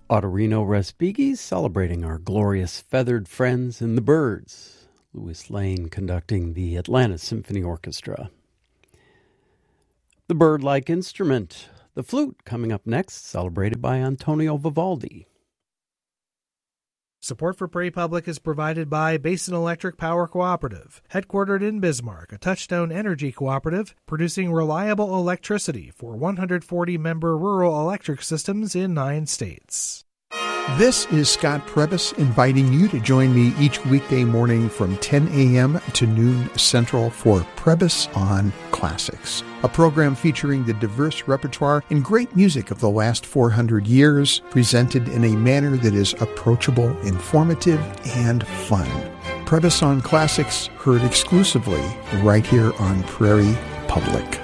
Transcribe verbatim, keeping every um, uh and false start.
Autorino Respighi celebrating our glorious feathered friends and the birds. Louis Lane conducting the Atlanta Symphony Orchestra. The bird-like instrument, the flute, coming up next, celebrated by Antonio Vivaldi. Support for Prairie Public is provided by Basin Electric Power Cooperative, headquartered in Bismarck, a Touchstone Energy cooperative producing reliable electricity for one hundred forty member rural electric systems in nine states. This is Scott Prebys inviting you to join me each weekday morning from ten a.m. to noon Central for Prebys on Classics, a program featuring the diverse repertoire and great music of the last four hundred years, presented in a manner that is approachable, informative, and fun. Prebys on Classics, heard exclusively right here on Prairie Public.